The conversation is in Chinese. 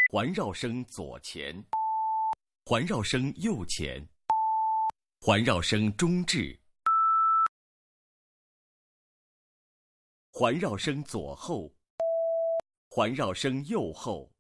环绕声左前，环绕声右前，环绕声中置，环绕声左后，环绕声右后，